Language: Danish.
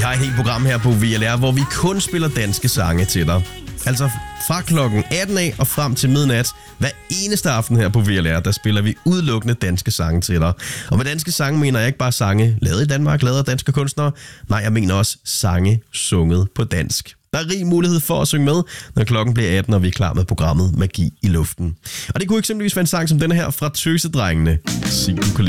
Jeg har et helt program her på VLR, hvor vi kun spiller danske sange til dig. Altså fra klokken 18 af og frem til midnat, hver eneste aften her på VLR, der spiller vi udelukkende danske sange til dig. Og med danske sange mener jeg ikke bare sange lavet i Danmark, lavet af danske kunstnere. Nej, jeg mener også sange sunget på dansk. Der er rig mulighed for at synge med, når klokken bliver 18, og vi er klar med programmet Magi i luften. Og det kunne eksempelvis være en sang som denne her fra Tøsedrengene. Sig du kan lide.